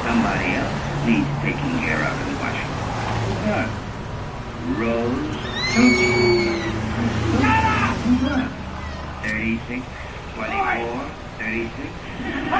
Somebody else needs taking care of in Washington. Who's that? Rose Tucci. Who's that? 36, 24, 36.